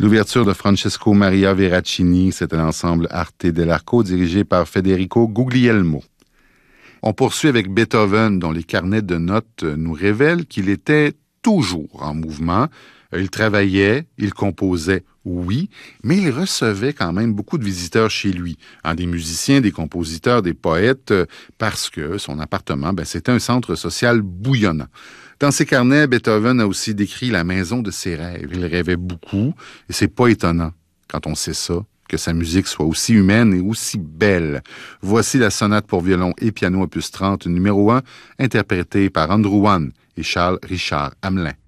L'ouverture de Francesco Maria Veracini, c'était l'ensemble Arte dell'Arco dirigé par Federico Guglielmo. On poursuit avec Beethoven, dont les carnets de notes nous révèlent qu'il était toujours en mouvement. Il travaillait, il composait, oui, mais il recevait quand même beaucoup de visiteurs chez lui, des musiciens, des compositeurs, des poètes, parce que son appartement, c'était un centre social bouillonnant. Dans ses carnets, Beethoven a aussi décrit la maison de ses rêves. Il rêvait beaucoup, et c'est pas étonnant, quand on sait ça, que sa musique soit aussi humaine et aussi belle. Voici la sonate pour violon et piano opus 30, numéro 1, interprétée par Andrew Wan et Charles Richard Hamelin.